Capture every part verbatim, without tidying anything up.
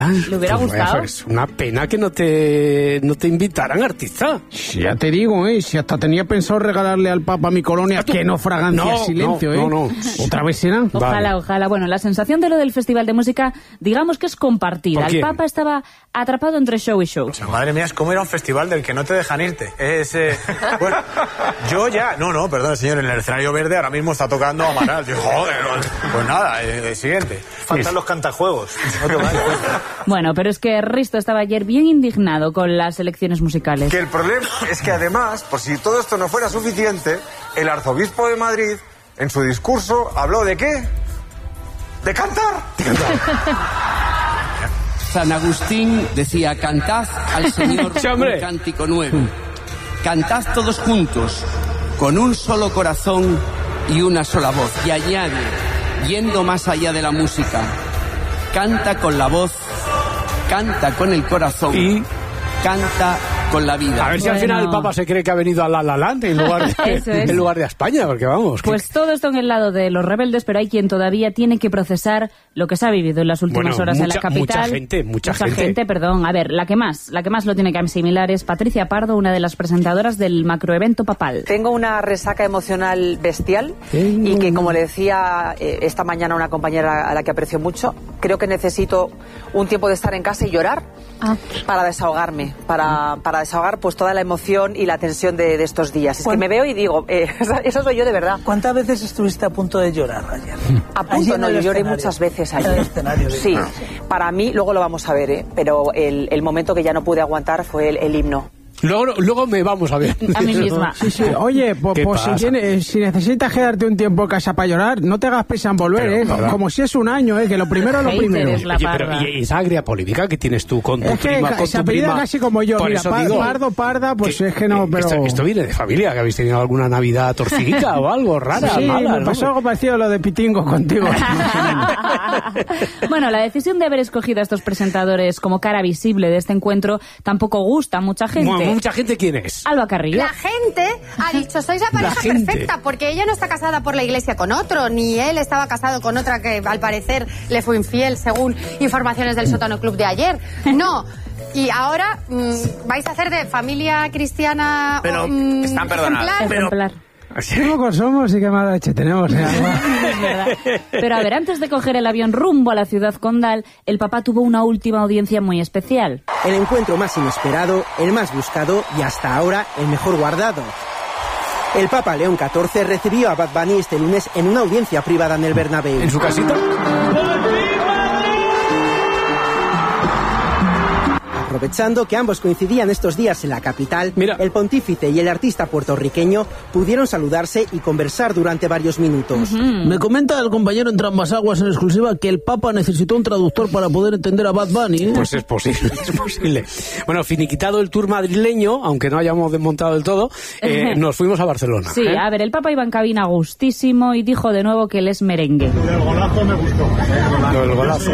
Le hubiera pues, gustado. Es una pena que no te, no te invitaran, artista. Sí, ya te digo, ¿eh? Si hasta tenía pensado regalarle al Papa mi colonia, que no fragancia no, silencio, no, ¿eh? no, no. ¿Otra vez será? Ojalá, Vale. ojalá. Bueno, la sensación de lo del Festival de Música, digamos que es compartida. ¿Por El quién? Papa estaba atrapado entre show y show. O sea, madre mía, es como ir a un festival del que no te dejan irte. Es, eh, bueno, yo ya... No, no, perdón, señor, en el escenario verde ahora mismo está tocando Amaral. Yo, joder, pues nada, eh, siguiente. Faltan los cantajuegos. No te vayas. Bueno, pero es que Risto estaba ayer bien indignado con las elecciones musicales. Que el problema es que además, por si todo esto no fuera suficiente, el arzobispo de Madrid, en su discurso, habló de ¿qué? ¡De cantar! San Agustín decía, cantad al Señor Sí, hombre. un cántico nuevo. Cantad todos juntos, con un solo corazón y una sola voz. Y añade, yendo más allá de la música, canta con la voz, canta con el corazón, Y- canta con la vida. A ver si al Bueno. final el Papa se cree que ha venido a La La Land en lugar de, Eso es. en lugar de a España, porque vamos... que- Pues todo esto en el lado de los rebeldes, pero hay quien todavía tiene que procesar lo que se ha vivido en las últimas Bueno, horas en la mucha- capital. mucha gente, mucha gente. perdón. A ver, la que más, la que más lo tiene que asimilar es Patricia Pardo, una de las presentadoras del macroevento papal. Tengo una resaca emocional bestial y que, como le decía eh, esta mañana a una compañera a la que aprecio mucho, creo que necesito un tiempo de estar en casa y llorar Ah. para desahogarme, para, para desahogar pues toda la emoción y la tensión de, de estos días. Es que me veo y digo, eh, esa- eso soy yo de verdad. ¿Cuántas veces estuviste a punto de llorar ayer? A Allí punto, en no, el yo lloré escenario. muchas veces En el ayer. escenario, Sí, digo. para mí, luego lo vamos a ver, ¿eh? Pero el, el momento que ya no pude aguantar fue el, el himno. Luego, luego me vamos a ver. A mí misma. Sí, sí. Oye, pues, ¿Qué pues si, pasa? tienes, si necesitas quedarte un tiempo en casa para llorar, no te hagas prisa en volver, Pero, ¿eh? ¿verdad? Como si es un año, ¿eh? Que lo primero es lo Hater primero. es la Oye, pero parda. y esa agria polémica que tienes tú con tu Es que prima, ca- con se tu apellida prima. casi como yo, Por mira, eso pa- digo pardo, parda, pues es que no, eh, pero... Esto, esto viene de familia, que habéis tenido alguna Navidad torcidica o algo rara, Sí, mala, me ¿no? pasó algo parecido a lo de Pitingo contigo. Bueno, la decisión de haber escogido a estos presentadores como cara visible de este encuentro tampoco gusta a mucha gente. Mu- ¿Mucha gente quién es? Alba Carrillo. La gente ha dicho, sois la pareja gente. perfecta, porque ella no está casada por la iglesia con otro, ni él estaba casado con otra que al parecer le fue infiel, según informaciones del Sótano Club de ayer. No. Y ahora mm, vais a hacer de familia cristiana Pero mm, están perdonados. ejemplar. Ejemplar. Qué pocos somos y qué mala leche tenemos, ¿eh? Es verdad. Pero a ver, antes de coger el avión rumbo a la ciudad condal, el Papa tuvo una última audiencia muy especial. El encuentro más inesperado, el más buscado y hasta ahora el mejor guardado. El Papa León catorce recibió a Bad Bunny este lunes en una audiencia privada en el Bernabéu. ¿En su casita? Aprovechando que ambos coincidían estos días en la capital, Mira. el pontífice y el artista puertorriqueño pudieron saludarse y conversar durante varios minutos. Me comenta el compañero entre ambas aguas en exclusiva que el Papa necesitó un traductor para poder entender a Bad Bunny, ¿eh? Pues es posible, es posible. Bueno, finiquitado el tour madrileño, aunque no hayamos desmontado del todo, eh, nos fuimos a Barcelona. Sí, ¿eh? a ver, el Papa iba en cabina gustísimo y dijo de nuevo que él es merengue. El golazo me gustó. Lo del golazo.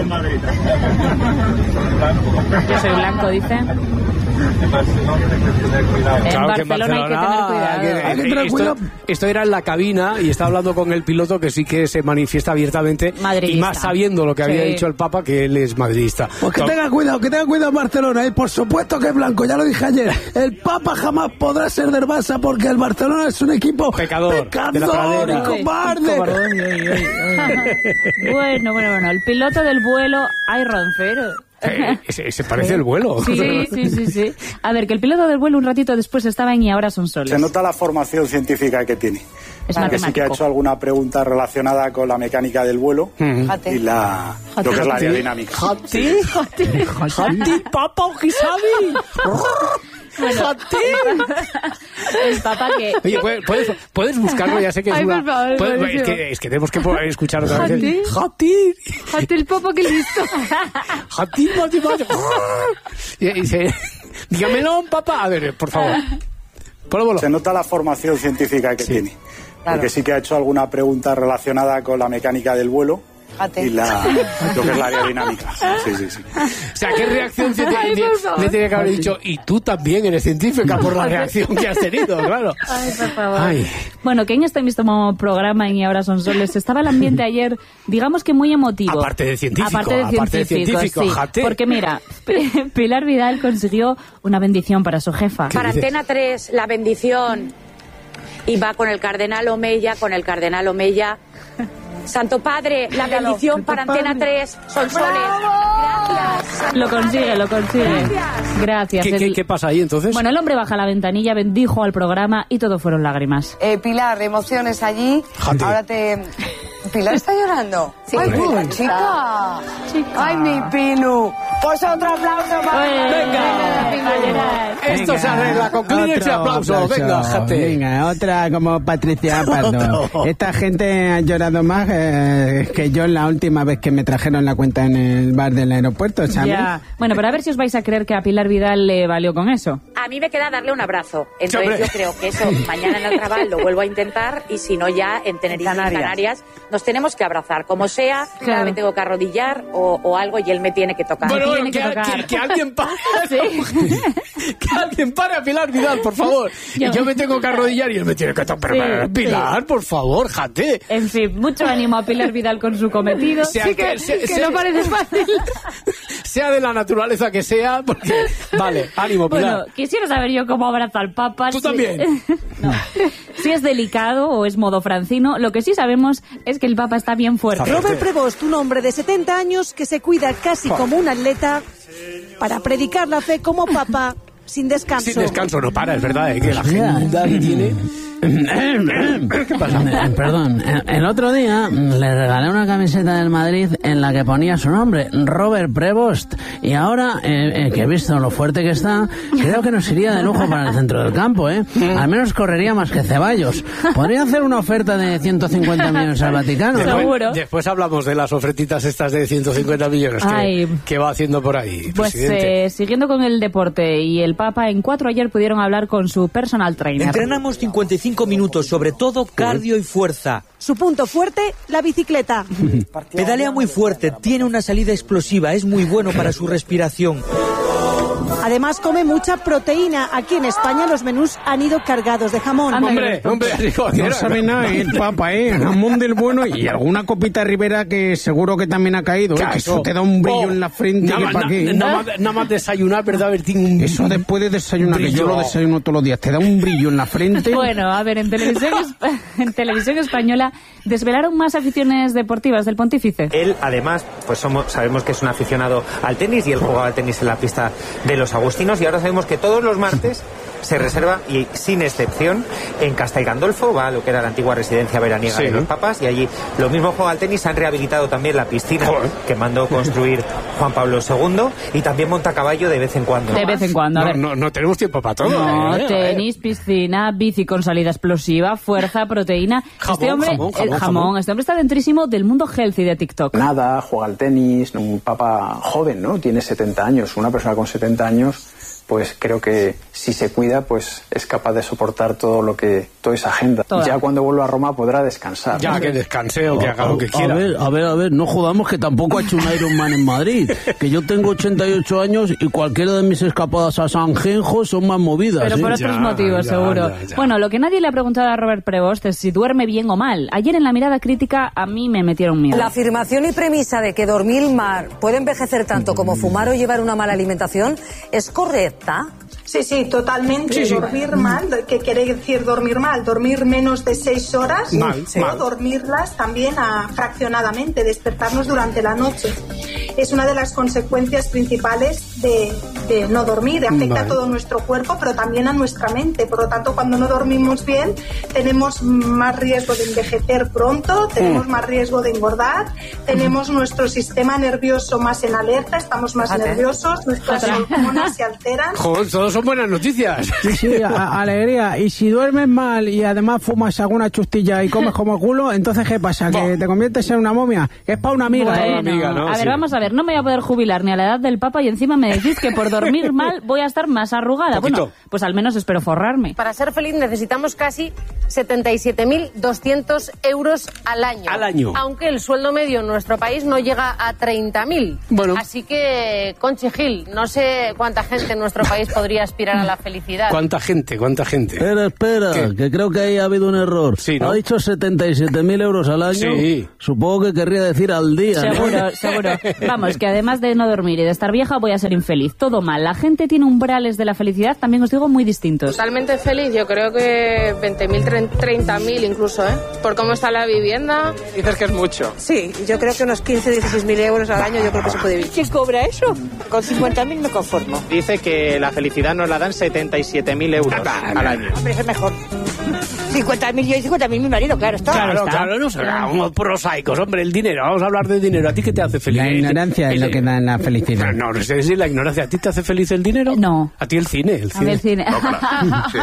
Yo soy blanco, dice. En Claro que en Barcelona hay que tener cuidado. que- Hay que tener esto, cuidado. esto era en la cabina y está hablando con el piloto que sí que se manifiesta abiertamente Madridista. y más sabiendo lo que había Sí. dicho el Papa, que él es madridista. Pues que To- tenga cuidado, que tenga cuidado en Barcelona, y por supuesto que es blanco, ya lo dije ayer. El Papa jamás podrá ser del Barça porque el Barcelona es un equipo Pecador, de la pecador pradera. y cobarde. Bueno, bueno, bueno, el piloto del vuelo, ay, roncero. Eh, ese, ese parece el vuelo. Sí, sí, sí, sí. A ver, que el piloto del vuelo un ratito después estaba en y ahora son soles. Se nota la formación científica que tiene. Es Que sí que ha matemático. hecho alguna pregunta relacionada con la mecánica del vuelo Fíjate. y la, lo que es la aerodinámica. ¿Jati? ¿Jati, Papa, o qué sabe? ¡Jati! El Papa que... Oye, ¿puedes, puedes, puedes buscarlo? Ya sé que es Ay, una... por favor, puedes- buenísimo. es, que, es que tenemos que poder escuchar otra vez. el- ¿Jati? ¡Jati! el Papa que listo. ¡Jati, Jati, Jati! Y dice, dígamelo, papá. A ver, por favor. Ponlo, ponlo. Se nota la formación científica que tiene. Claro. Porque sí que ha hecho alguna pregunta relacionada con la mecánica del vuelo y la, lo que es la aerodinámica. Sí, sí, sí. O sea, ¿qué reacción te, te, te, le tiene que haber dicho? Y tú también eres científica por la reacción que has tenido, claro. Ay, por favor. Ay. Bueno, que en este mismo programa en Y Ahora Son Soles estaba el ambiente ayer, digamos que muy emotivo. Aparte de científico. Aparte de científico, aparte de científico sí. jate. Porque mira, Pilar Vidal consiguió una bendición para su jefa. Para Antena tres, la bendición. Y va con el cardenal Omeya, con el cardenal Omeya. Santo Padre, la bendición para Antena tres, Son Soles. Gracias. Lo consigue, lo consigue. Gracias. ¿Qué, El... qué, ¿Qué pasa ahí entonces? Bueno, el hombre baja la ventanilla, bendijo al programa y todo fueron lágrimas. Eh, Pilar, emociones allí. Jante. Ahora te... ¿Pilar está llorando? Sí. Ay, Pilar, chica. Chica. Ay, mi Pinu. Pues otro aplauso para... Venga. Esto Venga, se arregla con Kleenex y otro aplauso. Venga, jate. Venga, otra como Patricia Pardo. Esta gente ha llorado más eh, que yo la última vez que me trajeron la cuenta en el bar del aeropuerto, ¿sabes? Ya. Bueno, pero a ver si os vais a creer que a Pilar Vidal le valió con eso. A mí me queda darle un abrazo. Entonces ¡Hombre! yo creo que eso mañana en el Trabal lo vuelvo a intentar y si no ya en Tenerife, en Canarias. Canarias, nos tenemos que abrazar. Como sea, Claro. me tengo que arrodillar o, o algo y él me tiene que tocar. Bueno, tiene bueno, que que, tocar. que- que alguien pare. Sí. Que alguien pare a Pilar Vidal, por favor. Yo- Y yo me tengo que arrodillar y él me tiene que tocar. Sí, Pero, Pilar, por favor, jate. En fin, mucho ánimo a Pilar Vidal con su cometido. Sea Sí que- que, sea- que sea- no parece fácil. Sea de la naturaleza que sea, porque... Vale, ánimo, Pilar. Bueno, quisiera saber yo cómo abraza al Papa. Tú si- también. No. Si es delicado o es modo francino, lo que sí sabemos es que el Papa está bien fuerte. Robert Prevost, un hombre de setenta años que se cuida casi como un atleta para predicar la fe como papa sin descanso. Sin descanso no para, es verdad, ¿eh? Que la agenda que tiene... ¿Qué pasa? Eh, Perdón, el el otro día le regalé una camiseta del Madrid en la que ponía su nombre, Robert Prevost, y ahora eh, eh, que he visto lo fuerte que está, creo que nos iría de lujo para el centro del campo, ¿eh? Al menos correría más que Ceballos. Podría hacer una oferta de ciento cincuenta millones al Vaticano, ¿no? Seguro. Después hablamos de las ofertitas estas de ciento cincuenta millones que, Ay. que va haciendo por ahí, Pues presidente. eh, siguiendo con el deporte y el Papa, en cuatro ayer pudieron hablar con su personal trainer. Entrenamos cincuenta y cinco minutos, sobre todo cardio y fuerza. Su punto fuerte, la bicicleta. Pedalea muy fuerte, tiene una salida explosiva, es muy bueno para su respiración. Además come mucha proteína. Aquí en España los menús han ido cargados de jamón. Hombre, hombre, digo, No era- sabe nada, ¿eh? El Papa, ¿eh? Jamón del bueno y alguna copita Ribera que seguro que también ha caído, ¿eh? Que eso te da un brillo Oh, en la frente nada que más- pa' qué. na- nada más- nada más desayunar, ¿verdad, Bertín? Un- Eso después de desayunar, que yo brillo. lo desayuno todos los días, te da un brillo en la frente. Bueno, a ver, en televisión, espa- en televisión española desvelaron más aficiones deportivas del pontífice. Él, además, pues somos, sabemos que es un aficionado al tenis y él jugaba al tenis en la pista de los Agustinos y ahora sabemos que todos los martes se reserva, y sin excepción, en Castel Gandolfo, va a lo que era la antigua residencia veraniega Sí, de ¿no? los papas, y allí lo mismo juega al tenis. Han rehabilitado también la piscina Joder. que mandó construir Juan Pablo segundo, y también monta a caballo de vez en cuando. De vez en cuando, a No, ver. no, no tenemos tiempo para todo. No, ¿eh? tenis, piscina, bici con salida explosiva, fuerza, proteína. Jamón, este hombre, jamón, el jamón, jamón, jamón. este hombre está dentrísimo del mundo healthy de TikTok. Nada, juega al tenis, un papa joven, ¿no? Tiene setenta años, una persona con setenta años, pues creo que si se cuida, pues es capaz de soportar todo lo que, toda esa agenda. Toda. Ya cuando vuelva a Roma podrá descansar. Ya, ¿no? que descanse o que haga lo que A quiera. ver, a ver, a ver, no jodamos que tampoco ha hecho un Ironman en Madrid. Que yo tengo ochenta y ocho años y cualquiera de mis escapadas a San Genjo son más movidas. Pero por ¿eh? otros Ya, motivos, ya, seguro. ya, ya. Bueno, lo que nadie le ha preguntado a Robert Prevost es si duerme bien o mal. Ayer en la mirada crítica a mí me metieron miedo. La afirmación y premisa de que dormir mal puede envejecer tanto como fumar o llevar una mala alimentación es correcta. Sí, sí, totalmente. Sí, sí. Dormir mal, ¿qué quiere decir dormir mal? Dormir menos de seis horas Mal, o mal. dormirlas también a, fraccionadamente, despertarnos durante la noche. Es una de las consecuencias principales de, de no dormir. Afecta Vale. a todo nuestro cuerpo, pero también a nuestra mente. Por lo tanto, cuando no dormimos bien, tenemos más riesgo de envejecer pronto, tenemos Mm. más riesgo de engordar, tenemos nuestro sistema nervioso más en alerta, estamos más Fíjate. nerviosos, nuestras hormonas se alteran. Joder, todos son buenas noticias. Sí, sí, a- alegría. Y si duermes mal y además fumas alguna chustilla y comes como culo, entonces ¿qué pasa? ¿Que te conviertes en una momia? Es para una amiga. ¿eh? Bueno, amiga, ¿no? a ver, Sí. vamos a ver, no me voy a poder jubilar ni a la edad del Papa y encima me decís que por dormir mal voy a estar más arrugada. Poquito. Bueno, pues al menos espero forrarme. Para ser feliz necesitamos casi setenta y siete mil doscientos euros al año. Al año. Aunque el sueldo medio en nuestro país no llega a treinta mil. Bueno. Así que, Conchi Gil, no sé cuánta gente en nuestro país podría aspirar a la felicidad. ¿Cuánta gente? ¿Cuánta gente? Espera, espera, ¿Qué? que creo que ahí ha habido un error. Sí, ¿no? Ha dicho setenta y siete mil euros al año. Sí. Supongo que querría decir al día, ¿no? Seguro, seguro. Vamos, que además de no dormir y de estar vieja, voy a ser infeliz. Todo mal. La gente tiene umbrales de la felicidad, también os digo, muy distintos. Totalmente feliz, yo creo que veinte mil, treinta mil incluso, ¿eh? Por cómo está la vivienda. Dices que es mucho. Sí, yo creo que unos quince, dieciséis mil euros al año yo creo que se puede vivir. ¿Quién cobra eso? Con cincuenta mil me conformo. Dice que la felicidad nos la dan setenta y siete mil euros al año. Hombre, eso es mejor. cincuenta mil yo y cincuenta mil mi marido, claro está. Claro, claro, no somos prosaicos, hombre, el dinero, vamos a hablar de dinero. ¿A ti qué te hace feliz? La ignorancia es lo que da la felicidad. No, no sé si la ignorancia. ¿A ti te hace feliz el dinero? No. ¿A ti el cine? El A ver, el cine. Sí.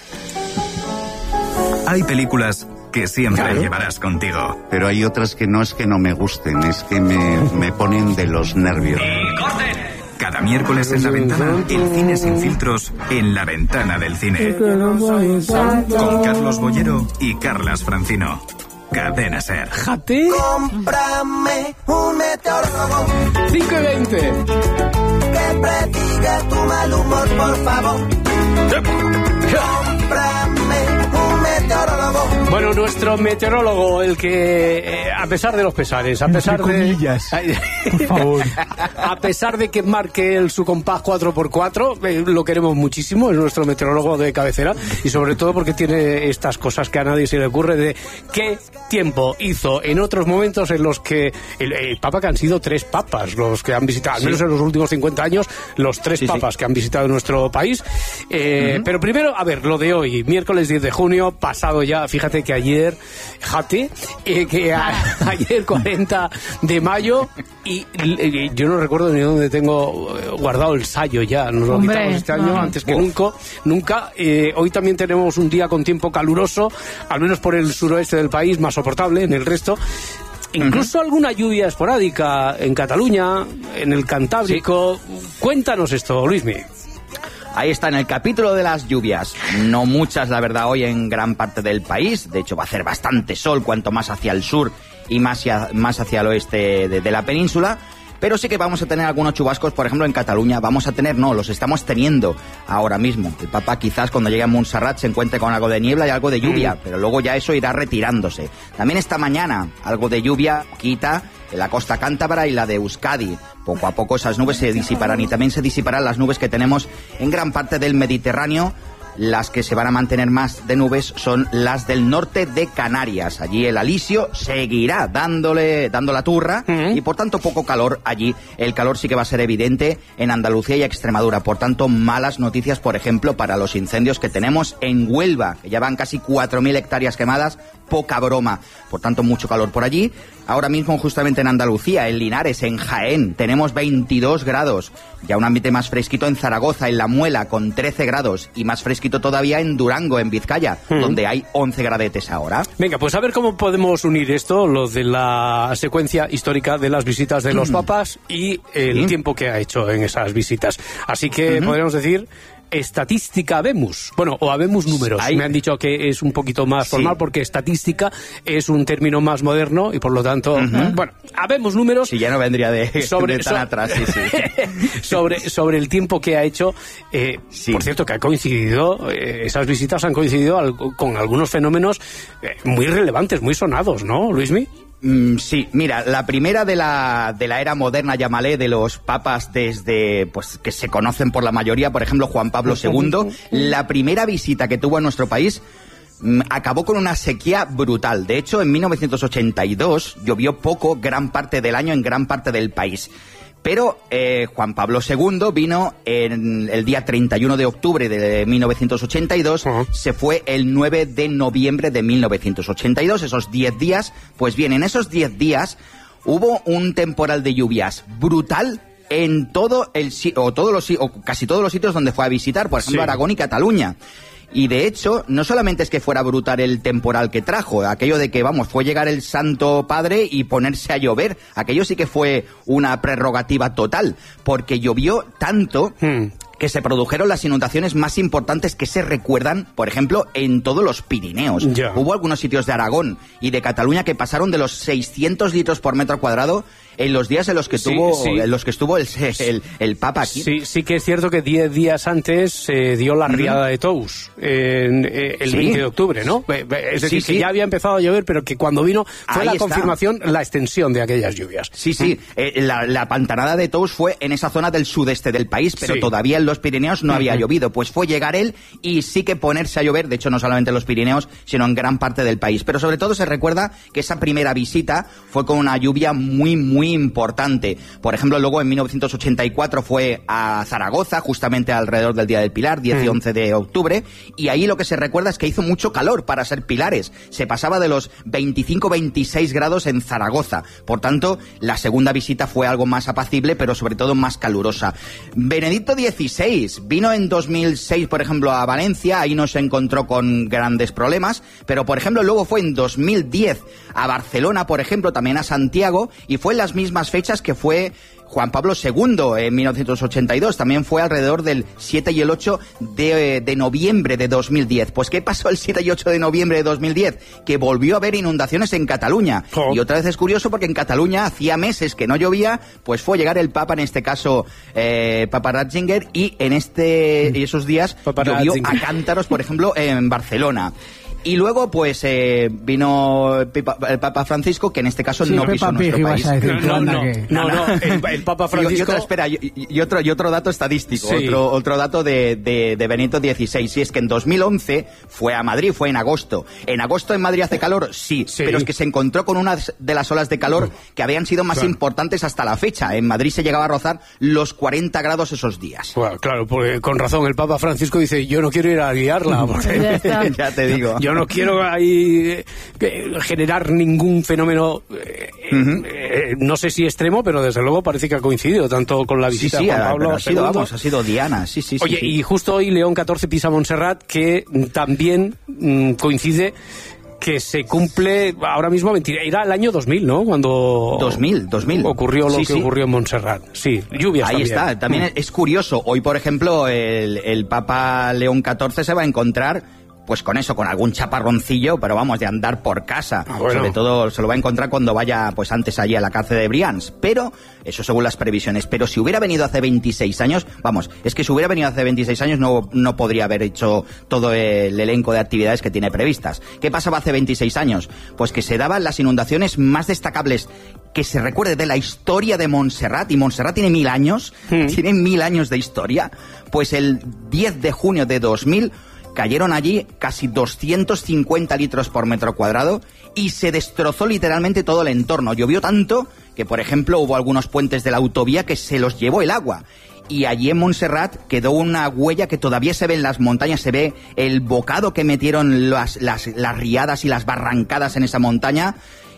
Hay películas que siempre Claro. llevarás contigo. Pero hay otras que no es que no me gusten, es que me, me ponen de los nervios. Cada miércoles en La Ventana, el cine sin filtros en La Ventana del Cine. Con Carlos Bollero y Carlas Francino. Cadena Ser. Jate. Cómprame un meteorólogo cinco y veinte. que prediga tu mal humor, por favor. Cómprame un meteorólogo. Bueno, nuestro meteorólogo, el que, eh, a pesar de los pesares, a pesar de... Ay, por favor. A pesar de que marque el, su compás cuatro por cuatro, eh, lo queremos muchísimo, es nuestro meteorólogo de cabecera, y sobre todo porque tiene estas cosas que a nadie se le ocurre de qué tiempo hizo en otros momentos en los que el, el Papa, que han sido tres papas los que han visitado, al Sí. menos en los últimos cincuenta años, los tres Sí, sí. papas que han visitado nuestro país. Eh, Ujú. Pero primero, a ver, lo de hoy, miércoles diez de junio, pasado ya, fíjate que ayer, jate, eh, que a- ayer cuarenta de mayo, y eh, yo no recuerdo ni dónde tengo eh, guardado el sayo ya, nos lo Hombre, quitamos este año, no. antes que nunca, nunca. Eh, hoy también tenemos un día con tiempo caluroso, al menos por el suroeste del país, más soportable, en el resto. Incluso alguna lluvia esporádica en Cataluña, en el Cantábrico. Cuéntanos esto, Luismi. Ahí está, en el capítulo de las lluvias. No muchas, la verdad, hoy en gran parte del país. De hecho, va a hacer bastante sol, cuanto más hacia el sur y más hacia, más hacia el oeste de, de la península. Pero sí que vamos a tener algunos chubascos, por ejemplo, en Cataluña. Vamos a tener, no, los estamos teniendo ahora mismo. El Papa quizás cuando llegue a Montserrat se encuentre con algo de niebla y algo de lluvia, pero luego ya eso irá retirándose. También esta mañana, algo de lluvia quita en la costa cántabra y la de Euskadi. Poco a poco esas nubes se disiparán y también se disiparán las nubes que tenemos en gran parte del Mediterráneo. Las que se van a mantener más de nubes son las del norte de Canarias. Allí el alisio seguirá dándole, dando la turra y por tanto poco calor allí. El calor sí que va a ser evidente en Andalucía y Extremadura. Por tanto, malas noticias, por ejemplo, para los incendios que tenemos en Huelva, que ya van casi cuatro mil hectáreas quemadas. Poca broma. Por tanto, mucho calor por allí. Ahora mismo, justamente en Andalucía, en Linares, en Jaén, tenemos veintidós grados. Ya un ambiente más fresquito en Zaragoza, en La Muela, con trece grados. Y más fresquito todavía en Durango, en Vizcaya, Mm. donde hay once gradetes ahora. Venga, pues a ver cómo podemos unir esto, lo de la secuencia histórica de las visitas de los papas y el Sí. tiempo que ha hecho en esas visitas. Así que Ujú. podríamos decir estadística habemus. Bueno, o habemus números. Ahí. Me han dicho que es un poquito más Sí. formal porque estadística es un término más moderno y por lo tanto, bueno, habemos números. Si ya no vendría de, Sobre- de tan so- atrás, sí, sí. sobre, sobre el tiempo que ha hecho. Eh, Por cierto, que ha coincidido, eh, esas visitas han coincidido al- con algunos fenómenos eh, muy relevantes, muy sonados, ¿no, Luismi? Mm, sí, mira, la primera de la, de la era moderna, llámale, de los papas desde, pues, que se conocen por la mayoría, por ejemplo, Juan Pablo segundo, la primera visita que tuvo a nuestro país mm, acabó con una sequía brutal. De hecho, en mil novecientos ochenta y dos llovió poco gran parte del año en gran parte del país. Pero eh, Juan Pablo segundo vino en el día treinta y uno de octubre de mil novecientos ochenta y dos, se fue el nueve de noviembre de mil novecientos ochenta y dos, esos diez días. Pues bien, en esos diez días hubo un temporal de lluvias brutal en todo el si- o todos los si- o casi todos los sitios donde fue a visitar, por ejemplo, Sí. Aragón y Cataluña. Y de hecho, no solamente es que fuera brutal el temporal que trajo, aquello de que, vamos, fue llegar el Santo Padre y ponerse a llover, aquello sí que fue una prerrogativa total, porque llovió tanto que se produjeron las inundaciones más importantes que se recuerdan, por ejemplo, en todos los Pirineos. Ya. Hubo algunos sitios de Aragón y de Cataluña que pasaron de los seiscientos litros por metro cuadrado en los días en los que Sí, tuvo sí. en los que estuvo el, el, el Papa aquí. Sí, sí que es cierto que diez días antes se dio la riada de Tous, en, eh, el Sí. veinte de octubre, ¿no? Eh, eh, Es decir, Sí, que sí. ya había empezado a llover, pero que cuando vino fue Ahí la está. confirmación, la extensión de aquellas lluvias. Sí, sí, eh, la, la pantanada de Tous fue en esa zona del sudeste del país, pero Sí. todavía en los Pirineos no había Ujú. llovido. Pues fue llegar él y sí que ponerse a llover, de hecho no solamente en los Pirineos, sino en gran parte del país. Pero sobre todo se recuerda que esa primera visita fue con una lluvia muy, muy importante. Por ejemplo, luego en mil novecientos ochenta y cuatro fue a Zaragoza, justamente alrededor del Día del Pilar, diez y Mm. once de octubre, y ahí lo que se recuerda es que hizo mucho calor para ser Pilares. Se pasaba de los veinticinco veintiséis grados en Zaragoza. Por tanto, la segunda visita fue algo más apacible, pero sobre todo más calurosa. Benedicto dieciséis vino en dos mil seis, por ejemplo, a Valencia, ahí no se encontró con grandes problemas, pero por ejemplo luego fue en dos mil diez a Barcelona, por ejemplo, también a Santiago, y fue en las mismas fechas que fue Juan Pablo segundo en mil novecientos ochenta y dos, también fue alrededor del siete y el ocho de, de noviembre de dos mil diez. Pues ¿qué pasó el siete y ocho de noviembre de dos mil diez? Que volvió a haber inundaciones en Cataluña. Oh. Y otra vez es curioso porque en Cataluña hacía meses que no llovía, pues fue llegar el Papa, en este caso eh, Papa Ratzinger, y en este y esos días Papa llovió Ratzinger. a cántaros, por ejemplo, en Barcelona. Y luego, pues, eh, vino el Pipa- el Papa Francisco, que en este caso Sí, no Peppa pisó Pig nuestro ibas país. a decir, No, no, anda no, que- no, no, el, el Papa Y, y Francisco... otra, espera, y, y otro, y otro dato estadístico, Sí. otro, otro dato de, de, de Benito dieciséis, y es que en dos mil once fue a Madrid, fue en agosto. ¿En agosto en Madrid hace calor? Sí, Sí. pero es que se encontró con una de las olas de calor que habían sido más Claro. importantes hasta la fecha. En Madrid se llegaba a rozar los cuarenta grados esos días. Bueno, claro, porque con razón el Papa Francisco dice, yo no quiero ir a guiarla, porque Ya está. Ya te digo. yo no quiero ahí eh, eh, generar ningún fenómeno, eh, Ujú. eh, no sé si extremo, pero desde luego parece que ha coincidido tanto con la Sí, visita sí, de Juan ha, Pablo pero ha sido, segundo. vamos, ha sido Diana, sí, sí, sí. Oye, sí. y justo hoy León catorce pisa Montserrat, que mm, también mm, coincide que se cumple ahora mismo, mentira, era el año dos mil, ¿no? Cuando dos mil, dos mil. ocurrió lo Sí, que sí. ocurrió en Montserrat. Sí, lluvias Ahí también. está, también Mm. es curioso. Hoy, por ejemplo, el, el Papa León catorce se va a encontrar, pues con eso, con algún chaparroncillo, pero vamos, de andar por casa. Ah, bueno. Sobre todo se lo va a encontrar cuando vaya, pues antes allí a la cárcel de Brians. Pero, eso según las previsiones. Pero si hubiera venido hace veintiséis años, vamos, es que si hubiera venido hace veintiséis años no, no podría haber hecho todo el elenco de actividades que tiene previstas. ¿Qué pasaba hace veintiséis años? Pues que se daban las inundaciones más destacables que se recuerde de la historia de Montserrat, y Montserrat tiene mil años, tiene mil años de historia. Pues el diez de junio de dos mil cayeron allí casi doscientos cincuenta litros por metro cuadrado y se destrozó literalmente todo el entorno. Llovió tanto que, por ejemplo, hubo algunos puentes de la autovía que se los llevó el agua. Y allí en Montserrat quedó una huella que todavía se ve en las montañas, se ve el bocado que metieron las, las, las riadas y las barrancadas en esa montaña.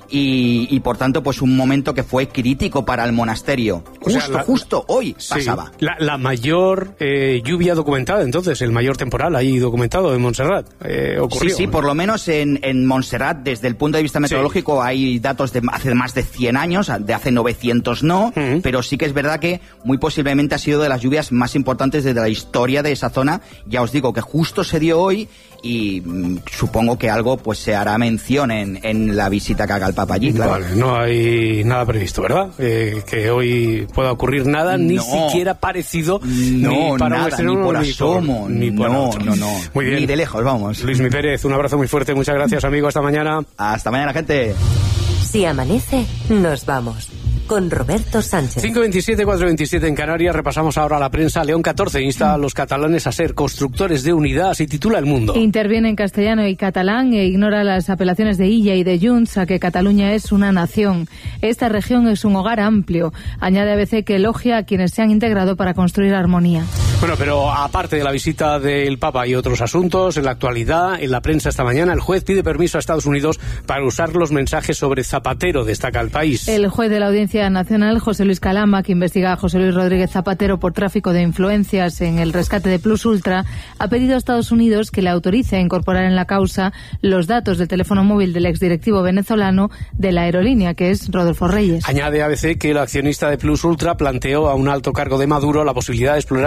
Y, y por tanto, pues un momento que fue crítico para el monasterio. O sea, Justo, la- justo hoy Sí, pasaba. La, la mayor eh, lluvia documentada, entonces, el mayor temporal ahí documentado en Montserrat. Eh, ocurrió. Sí, sí, por lo menos en, en Montserrat, desde el punto de vista meteorológico, hay datos de hace más de cien años, de hace novecientos no, pero sí que es verdad que muy posiblemente ha sido de las lluvias más importantes de la historia de esa zona. Ya os digo que justo se dio hoy y mm, supongo que algo pues se hará mención en, en la visita que haga el Papa allí, claro. Vale, no hay nada previsto, ¿verdad? Eh, que hoy pueda ocurrir nada, ni No. siquiera parecido, No, ni para un nada, estreno, ni por ni asomo, ni por no, otro. no, no. Muy bien. Ni de lejos, vamos. Luis Mi Pérez, un abrazo muy fuerte, muchas gracias, amigo, hasta mañana. Hasta mañana, gente. Si amanece, nos vamos. Con Roberto Sánchez. cinco veintisiete, cuatro veintisiete en Canarias. Repasamos ahora la prensa. León catorce insta a los catalanes a ser constructores de unidad, así titula El Mundo. Interviene en castellano y catalán e ignora las apelaciones de Illa y de Junts a que Cataluña es una nación. Esta región es un hogar amplio. Añade A B C que elogia a quienes se han integrado para construir armonía. Bueno, pero aparte de la visita del Papa y otros asuntos, en la actualidad, en la prensa esta mañana, el juez pide permiso a Estados Unidos para usar los mensajes sobre Zapatero, destaca El País. El juez de la Audiencia Nacional, José Luis Calama, que investiga a José Luis Rodríguez Zapatero por tráfico de influencias en el rescate de Plus Ultra, ha pedido a Estados Unidos que le autorice a incorporar en la causa los datos del teléfono móvil del exdirectivo venezolano de la aerolínea, que es Rodolfo Reyes. Añade A B C que el accionista de Plus Ultra planteó a un alto cargo de Maduro la posibilidad de explorar vías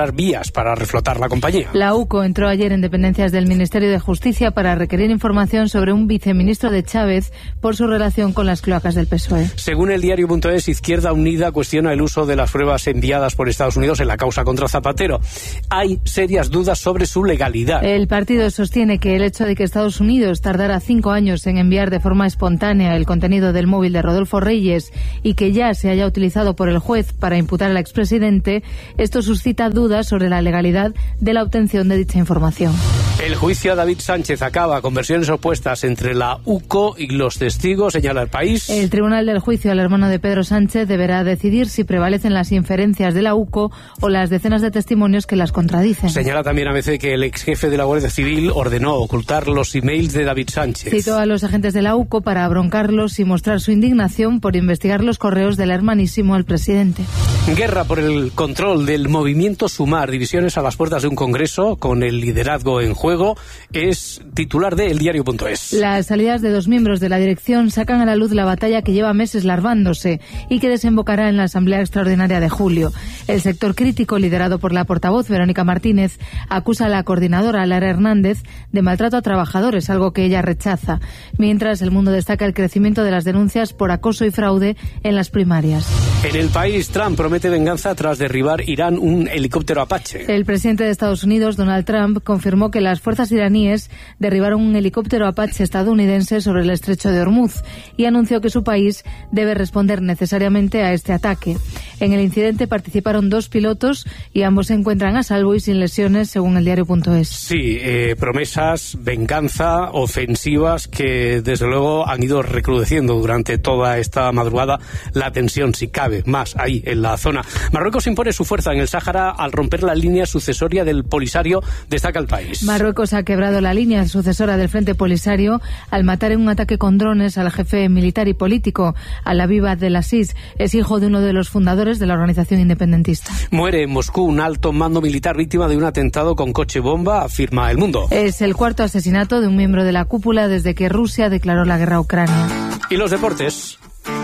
medidas para reflotar la compañía. La U C O entró ayer en dependencias del Ministerio de Justicia para requerir información sobre un viceministro de Chávez por su relación con las cloacas del P S O E. Según el diario punto es, Izquierda Unida cuestiona el uso de las pruebas enviadas por Estados Unidos en la causa contra Zapatero. Hay serias dudas sobre su legalidad. El partido sostiene que el hecho de que Estados Unidos tardara cinco años en enviar de forma espontánea el contenido del móvil de Rodolfo Reyes y que ya se haya utilizado por el juez para imputar al expresidente, esto suscita dudas sobre la legalidad de la obtención de dicha información. El juicio a David Sánchez acaba con versiones opuestas entre la U C O y los testigos, señala El País. El tribunal del juicio al hermano de Pedro Sánchez deberá decidir si prevalecen las inferencias de la U C O o las decenas de testimonios que las contradicen. Señala también A B C que el ex jefe de la Guardia Civil ordenó ocultar los emails de David Sánchez. Citó a los agentes de la U C O para abroncarlos y mostrar su indignación por investigar los correos del hermanísimo al presidente. Guerra por el control del movimiento Sumar, divisiones a las puertas de un congreso con el liderazgo en juego, es titular de El Diario punto es. Las salidas de dos miembros de la dirección sacan a la luz la batalla que lleva meses larvándose y que desembocará en la Asamblea Extraordinaria de julio. El sector crítico, liderado por la portavoz Verónica Martínez, acusa a la coordinadora Lara Hernández de maltrato a trabajadores, algo que ella rechaza, mientras el mundo destaca el crecimiento de las denuncias por acoso y fraude en las primarias. En El País, Trump promete venganza tras derribar Irán un helicóptero Apache. El presidente de Estados Unidos, Donald Trump, confirmó que las fuerzas iraníes derribaron un helicóptero Apache estadounidense sobre el estrecho de Hormuz y anunció que su país debe responder necesariamente a este ataque. En el incidente participaron dos pilotos y ambos se encuentran a salvo y sin lesiones, según el diario punto es. Sí, eh, promesas, venganza, ofensivas que desde luego han ido recrudeciendo durante toda esta madrugada la tensión, si cabe, más ahí en la zona. Marruecos impone su fuerza en el Sáhara al romper la línea sucesoria del Polisario, destaca El País. Marruecos ha quebrado la línea sucesora del Frente Polisario al matar en un ataque con drones al jefe militar y político, Al-Habib Abdelaziz. Es hijo de uno de los fundadores de la organización independentista. Muere en Moscú un alto mando militar víctima de un atentado con coche bomba, afirma El Mundo. Es el cuarto asesinato de un miembro de la cúpula desde que Rusia declaró la guerra a Ucrania. Y los deportes.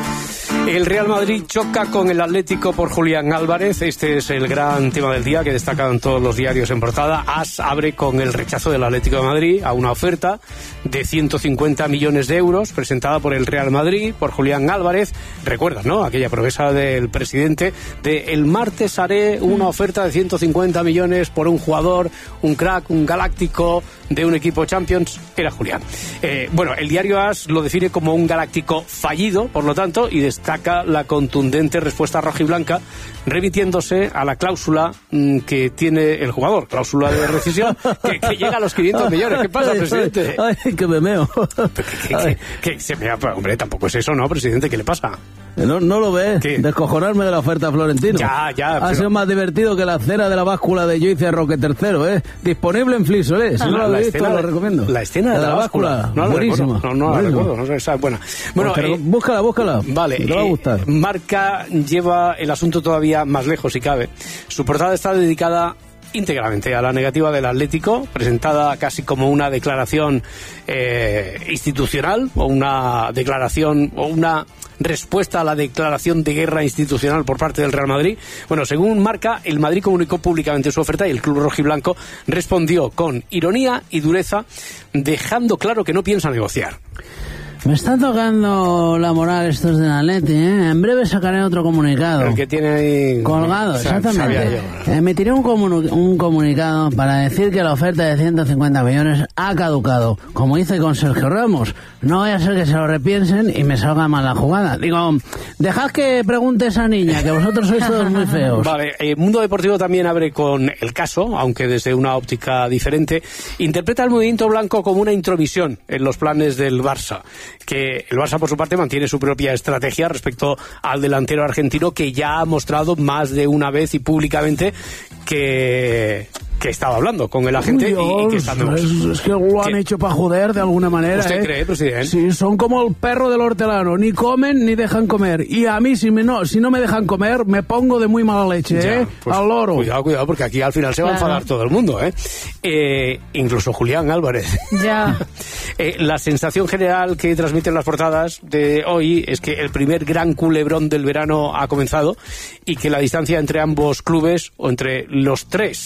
El Real Madrid choca con el Atlético por Julián Álvarez. Este es el gran tema del día que destacan todos los diarios en portada. AS abre con el rechazo del Atlético de Madrid a una oferta de ciento cincuenta millones de euros presentada por el Real Madrid, por Julián Álvarez. Recuerdas, ¿no? Aquella promesa del presidente de el martes haré una oferta de ciento cincuenta millones por un jugador, un crack, un galáctico de un equipo Champions. Era Julián. Eh, bueno, el diario AS lo define como un galáctico fallido, por lo tanto, y destaca la contundente respuesta rojiblanca remitiéndose a la cláusula mmm, que tiene el jugador, cláusula de rescisión que, que llega a los quinientos millones. ¿Qué pasa, presidente? Ay, ay, que me meo. ¿Qué, qué, qué, que se mea? Hombre, tampoco es eso, ¿no, presidente? ¿Qué le pasa? No, no lo ves. ¿Qué? Descojonarme de la oferta Florentino. Ya, ya. Ha pero... sido más divertido que la cena de la báscula de Joyce Roque tercero, ¿eh? Disponible en Fliso, ¿eh? Si no, no lo habéis visto, lo recomiendo. La escena de la, la báscula. báscula. No, buenísima. No, no la recuerdo. No sé, esa es buena. Bueno, pues, eh, búscala, búscala. Vale. Te va a gustar. Eh, Marca lleva el asunto todavía más lejos, si cabe. Su portada está dedicada íntegramente a la negativa del Atlético, presentada casi como una declaración eh, institucional o una declaración o una respuesta a la declaración de guerra institucional por parte del Real Madrid. Bueno, según Marca, el Madrid comunicó públicamente su oferta y el club rojiblanco respondió con ironía y dureza, dejando claro que no piensa negociar. Me está tocando la moral estos de Atleti, ¿eh? En breve sacaré otro comunicado. El que tiene ahí... Colgado, exactamente. Emitiré un, comunu- un comunicado para decir que la oferta de ciento cincuenta millones ha caducado. Como hice con Sergio Ramos. No vaya a ser que se lo repiensen y me salga mal la jugada. Digo, dejad que pregunte esa niña, que vosotros sois todos muy feos. Vale, el Mundo Deportivo también abre con el caso, aunque desde una óptica diferente. Interpreta el movimiento blanco como una intromisión en los planes del Barça. Que el Barça, por su parte, mantiene su propia estrategia respecto al delantero argentino, que ya ha mostrado más de una vez y públicamente que... que estaba hablando con el agente. Dios, y, y que está es, es que lo han hecho para joder de alguna manera. ¿Usted ¿eh? cree, presidente? Sí, son como el perro del hortelano, ni comen ni dejan comer. Y a mí, si, me no, si no me dejan comer, me pongo de muy mala leche, ya, ¿eh? Pues, al loro. Cuidado, cuidado, porque aquí al final se va claro. a enfadar todo el mundo, ¿eh? eh incluso Julián Álvarez. Ya. eh, la sensación general que transmiten las portadas de hoy es que el primer gran culebrón del verano ha comenzado y que la distancia entre ambos clubes, o entre los tres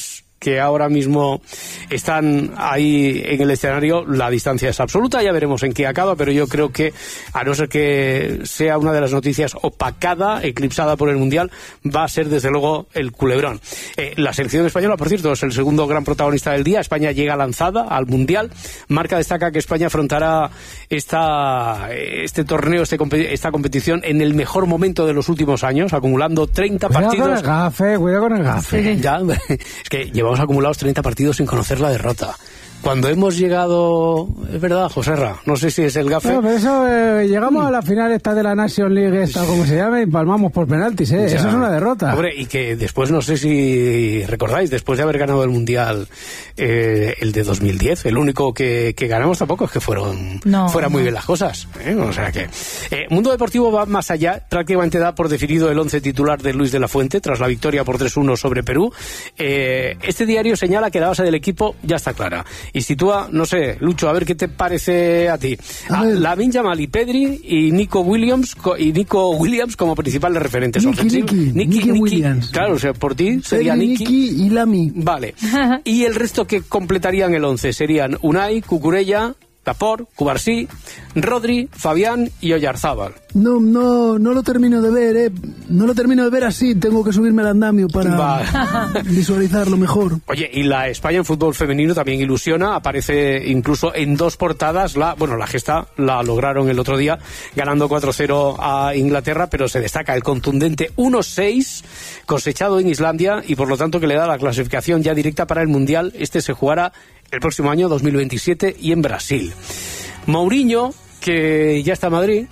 que ahora mismo están ahí en el escenario, la distancia es absoluta, ya veremos en qué acaba, pero yo creo que, a no ser que sea una de las noticias opacada, eclipsada por el Mundial, va a ser desde luego el culebrón. Eh, la selección española, por cierto, es el segundo gran protagonista del día. España llega lanzada al Mundial. Marca destaca que España afrontará esta, este torneo, este, esta competición en el mejor momento de los últimos años, acumulando treinta cuidado partidos. Con el gafe, cuidado con el gafe. Ya, es que llevamos acumulados treinta partidos sin conocer la derrota. Cuando hemos llegado, es verdad, Joserra, no sé si es el gafe. No, pero eso, eh, llegamos a la final esta de la Nation League, esta como se llama, y palmamos por penaltis, ¿eh? Ya. Eso es una derrota. Hombre, y que después, no sé si recordáis, después de haber ganado el Mundial, eh, el de dos mil diez, el único que, que ganamos tampoco es que fueron no, fueran no. muy bien las cosas, ¿eh? O sea que... Eh, Mundo Deportivo va más allá, prácticamente da por definido el once titular de Luis de la Fuente, tras la victoria por tres uno sobre Perú. Eh, este diario señala que la base del equipo ya está clara, y sitúa, no sé, Lucho, a ver qué te parece a ti. A Lamine Yamal y Pedri y Nico Williams y Nico Williams como principales referentes Nicky, ofensivos. Nicky, Nicky, Nicky Williams. Claro, o sea, por ti sería Pedri, Nicky. Nicky y Lami. Vale. Y el resto que completarían el once serían Unai, Cucurella, Laporte, Cubarsí, Rodri, Fabián y Oyarzábal. No, no, no lo termino de ver, eh. No lo termino de ver así. Tengo que subirme al andamio para Va. visualizarlo mejor. Oye, y la España en fútbol femenino también ilusiona. Aparece incluso en dos portadas. La, bueno, la gesta la lograron el otro día, ganando cuatro cero a Inglaterra, pero se destaca el contundente uno seis cosechado en Islandia y por lo tanto que le da la clasificación ya directa para el Mundial. Este se jugará el próximo año dos mil veintisiete y en Brasil. Mourinho, que ya está en Madrid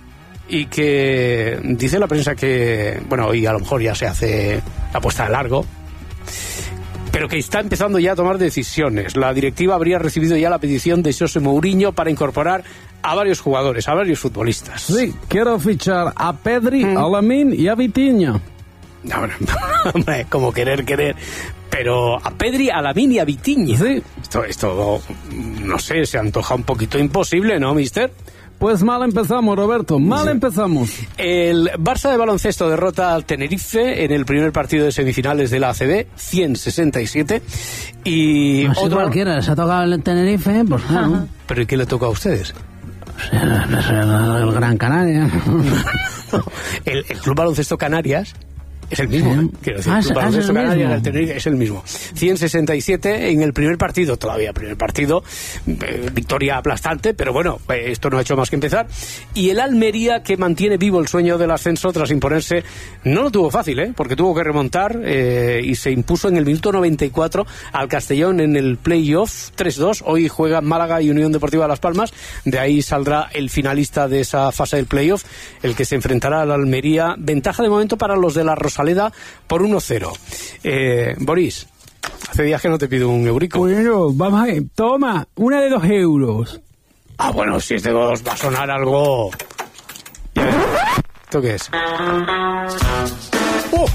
y que dice la prensa que, bueno, hoy a lo mejor ya se hace la puesta de largo, pero que está empezando ya a tomar decisiones. La directiva habría recibido ya la petición de José Mourinho para incorporar a varios jugadores, a varios futbolistas. Sí, quiero fichar a Pedri, mm. a Lamine y a Vitinha. No, hombre, como querer, querer. Pero a Pedri, a Lamine y a Vitinha. Sí. Esto, esto, no sé, se antoja un poquito imposible, ¿no, mister? Pues mal empezamos, Roberto, mal sí. empezamos. El Barça de baloncesto derrota al Tenerife en el primer partido de semifinales de la A C B, ciento sesenta y siete. Y no sé otro... cualquiera, se ha tocado el Tenerife, pues claro. ¿Pero y qué le toca a ustedes? El Gran Canaria. el, el Club Baloncesto Canarias es el mismo, ¿eh? Quiero decir, ah, el Club Baloncesto es el Canarias, mismo. el Tenerife, es el mismo. ciento sesenta y siete en el primer partido, todavía primer partido, eh, victoria aplastante, pero bueno, eh, esto no ha hecho más que empezar. Y el Almería, que mantiene vivo el sueño del ascenso tras imponerse, no lo tuvo fácil, ¿eh? Porque tuvo que remontar eh, y se impuso en el minuto noventa y cuatro al Castellón en el playoff tres dos. Hoy juegan Málaga y Unión Deportiva Las Palmas, de ahí saldrá el finalista de esa fase del playoff, el que se enfrentará al Almería. Ventaja de momento para los de la Rosaleda por uno cero. Eh, Boris, hace días que no te pido un eurico. Bueno, vamos a ver, toma, una de dos euros. Ah, bueno, si es de dos va a sonar algo... ¿Esto qué es? ¡Oh!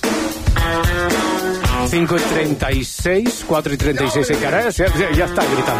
cinco y treinta y seis, cuatro y treinta y seis en Canarias, ya, ya está gritando.